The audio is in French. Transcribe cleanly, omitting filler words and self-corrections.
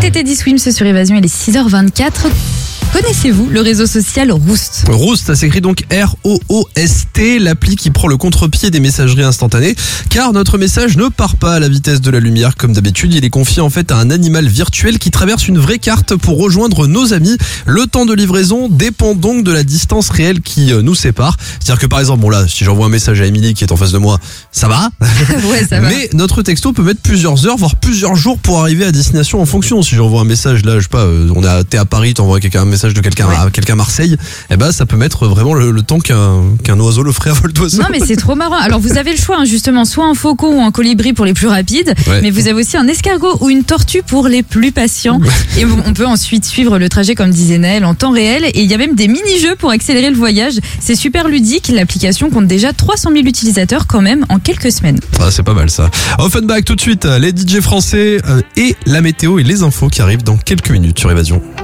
Teddy Swims sur Évasion, il est 6h24. Connaissez-vous le réseau social Roost ? Roost, ça s'écrit donc R-O-O-S-T, l'appli qui prend le contre-pied des messageries instantanées, car notre message ne part pas à la vitesse de la lumière comme d'habitude. Il est confié en fait à un animal virtuel qui traverse une vraie carte pour rejoindre nos amis. Le temps de livraison dépend donc de la distance réelle qui nous sépare. C'est-à-dire que par exemple, bon là, si j'envoie un message à Émilie qui est en face de moi, ça va. Ouais, ça va. Mais notre texto peut mettre plusieurs heures, voire plusieurs jours pour arriver à destination en fonction. Si j'envoie un message là, je sais pas, t'es à Paris, t'envoies un message de quelqu'un à Marseille, eh ben ça peut mettre vraiment le temps qu'un oiseau le ferait à vol d'oiseau. Non mais c'est trop marrant. Alors vous avez le choix justement, soit un faucon ou un colibri pour les plus rapides, mais vous avez aussi un escargot ou une tortue pour les plus patients. Et on peut ensuite suivre le trajet comme disait Naël en temps réel, et il y a même des mini-jeux pour accélérer le voyage. C'est super ludique, l'application compte déjà 300 000 utilisateurs quand même en quelques semaines. Ah, c'est pas mal ça. Offenbach tout de suite, les DJ français et la météo et les infos qui arrivent dans quelques minutes sur Évasion.